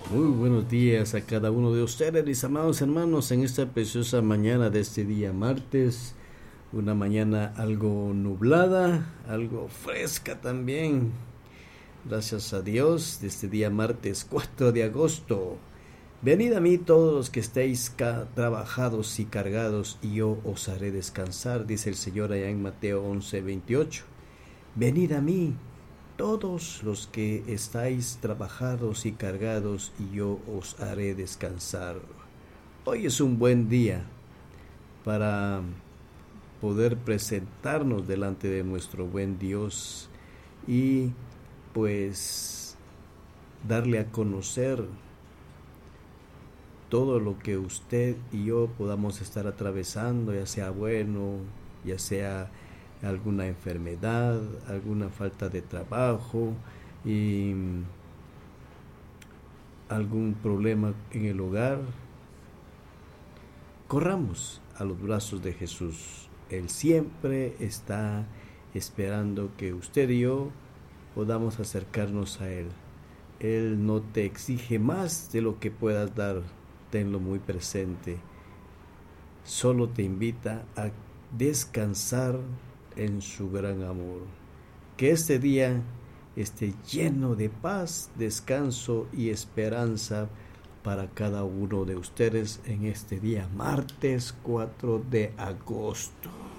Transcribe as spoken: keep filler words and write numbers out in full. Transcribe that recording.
Muy buenos días a cada uno de ustedes, mis amados hermanos, en esta preciosa mañana de este día martes, una mañana algo nublada, algo fresca también. Gracias a Dios, de este día martes cuatro de agosto. Venid a mí todos los que estéis ca- trabajados y cargados, y yo os haré descansar, dice el Señor allá en Mateo once veintiocho. Venid a mí todos los que estáis trabajados y cargados, y yo os haré descansar. Hoy es un buen día para poder presentarnos delante de nuestro buen Dios y pues darle a conocer todo lo que usted y yo podamos estar atravesando, ya sea bueno, ya sea alguna enfermedad, alguna falta de trabajo y algún problema en el hogar. Corramos a los brazos de Jesús. Él siempre está esperando que usted y yo podamos acercarnos a Él. Él no te exige más de lo que puedas dar, tenlo muy presente. Solo te invita a descansar en su gran amor. Que este día esté lleno de paz, descanso y esperanza para cada uno de ustedes en este día martes cuatro de agosto.